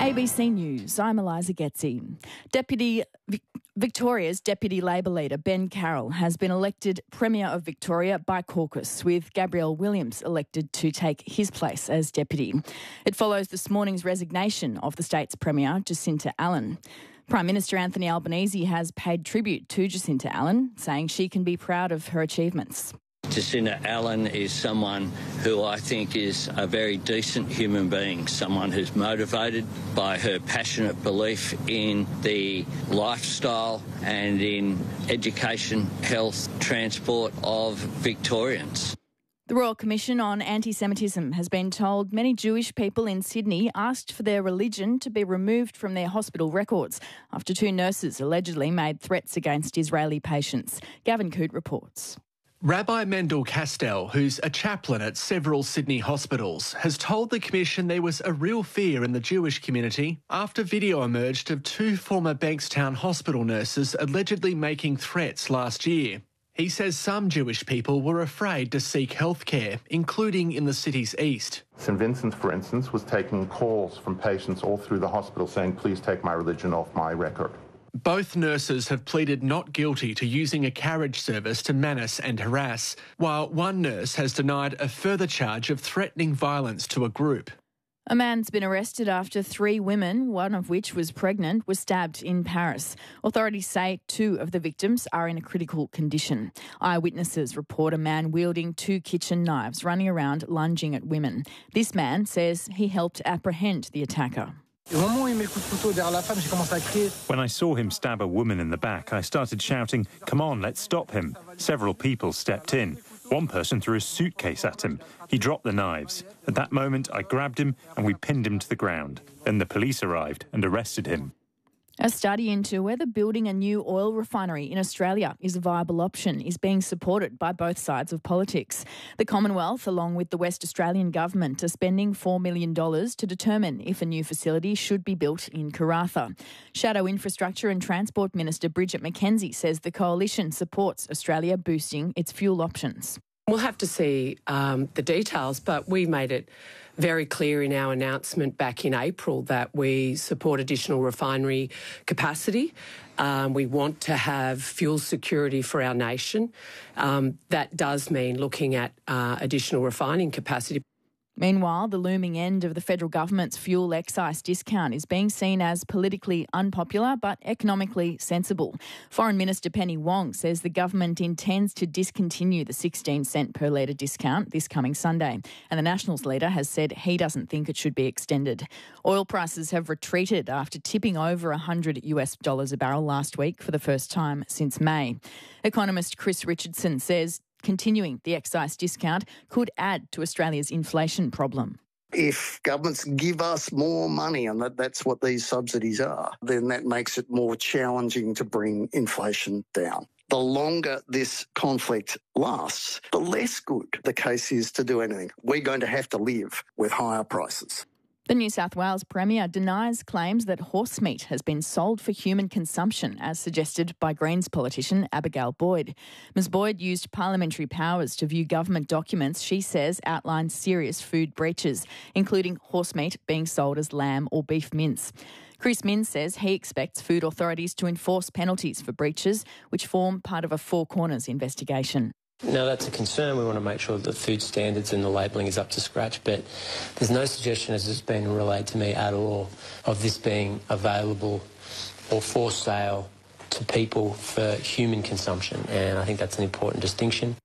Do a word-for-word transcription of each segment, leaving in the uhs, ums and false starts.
A B C News, I'm Eliza Getzi. Deputy Victoria's Deputy Labor leader Ben Carroll has been elected Premier of Victoria by caucus, with Gabrielle Williams elected to take his place as Deputy. It follows this morning's resignation of the state's Premier, Jacinta Allen. Prime Minister Anthony Albanese has paid tribute to Jacinta Allen, saying she can be proud of her achievements. Jacinta Allen is someone who I think is a very decent human being, someone who's motivated by her passionate belief in the lifestyle and in education, health, transport of Victorians. The Royal Commission on Anti-Semitism has been told many Jewish people in Sydney asked for their religion to be removed from their hospital records after two nurses allegedly made threats against Israeli patients. Gavin Coote reports. Rabbi Mendel Castell, who's a chaplain at several Sydney hospitals, has told the Commission there was a real fear in the Jewish community after video emerged of two former Bankstown hospital nurses allegedly making threats last year. He says some Jewish people were afraid to seek healthcare, including in the city's east. St Vincent's, for instance, was taking calls from patients all through the hospital saying, please take my religion off my record. Both nurses have pleaded not guilty to using a carriage service to menace and harass, while one nurse has denied a further charge of threatening violence to a group. A man's been arrested after three women, one of which was pregnant, was stabbed in Paris. Authorities say two of the victims are in a critical condition. Eyewitnesses report a man wielding two kitchen knives running around lunging at women. This man says he helped apprehend the attacker. When I saw him stab a woman in the back, I started shouting, "Come on, let's stop him." Several people stepped in. One person threw a suitcase at him. He dropped the knives. At that moment, I grabbed him and we pinned him to the ground. Then the police arrived and arrested him. A study into whether building a new oil refinery in Australia is a viable option is being supported by both sides of politics. The Commonwealth, along with the West Australian Government, are spending four million dollars to determine if a new facility should be built in Karratha. Shadow Infrastructure and Transport Minister Bridget McKenzie says the coalition supports Australia boosting its fuel options. We'll have to see um, the details, but we made it very clear in our announcement back in April that we support additional refinery capacity. Um, we want to have fuel security for our nation. Um, that does mean looking at uh, additional refining capacity. Meanwhile, the looming end of the federal government's fuel excise discount is being seen as politically unpopular but economically sensible. Foreign Minister Penny Wong says the government intends to discontinue the sixteen cent per litre discount this coming Sunday, and the Nationals leader has said he doesn't think it should be extended. Oil prices have retreated after tipping over one hundred US dollars a barrel last week for the first time since May. Economist Chris Richardson says continuing the excise discount could add to Australia's inflation problem. If governments give us more money, and that, that's what these subsidies are, then that makes it more challenging to bring inflation down. The longer this conflict lasts, the less good the case is to do anything. We're going to have to live with higher prices. The New South Wales Premier denies claims that horse meat has been sold for human consumption, as suggested by Greens politician Abigail Boyd. Ms Boyd used parliamentary powers to view government documents she says outline serious food breaches, including horse meat being sold as lamb or beef mince. Chris Minns says he expects food authorities to enforce penalties for breaches, which form part of a Four Corners investigation. Now, that's a concern. We want to make sure that the food standards and the labelling is up to scratch, but there's no suggestion, as has been relayed to me at all, of this being available or for sale to people for human consumption, and I think that's an important distinction.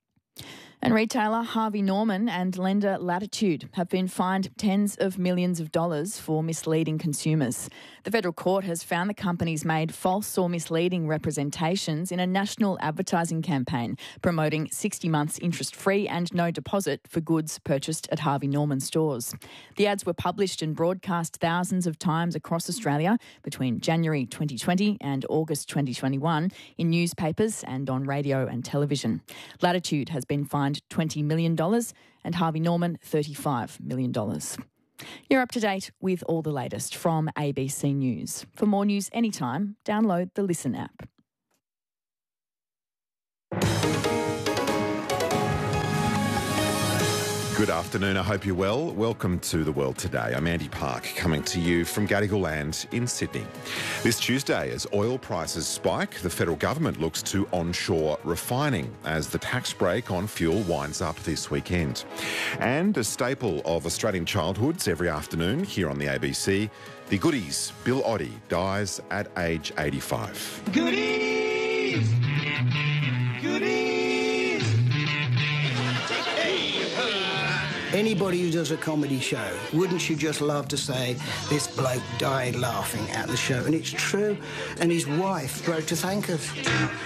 And retailer Harvey Norman and lender Latitude have been fined tens of millions of dollars for misleading consumers. The federal court has found the companies made false or misleading representations in a national advertising campaign promoting sixty months interest-free and no deposit for goods purchased at Harvey Norman stores. The ads were published and broadcast thousands of times across Australia between January twenty twenty and August twenty twenty-one in newspapers and on radio and television. Latitude has been fined twenty million dollars and Harvey Norman thirty-five million dollars. You're up to date with all the latest from A B C News. For more news anytime, download the Listen app. Good afternoon, I hope you're well. Welcome to The World Today. I'm Andy Park, coming to you from Gadigal Land in Sydney. This Tuesday, as oil prices spike, the federal government looks to onshore refining as the tax break on fuel winds up this weekend. And a staple of Australian childhoods every afternoon here on the A B C, the Goodies. Bill Oddie dies at age eighty-five. Goodies! Goodies! Anybody who does a comedy show, wouldn't you just love to say, this bloke died laughing at the show? And it's true. And his wife wrote to thank us.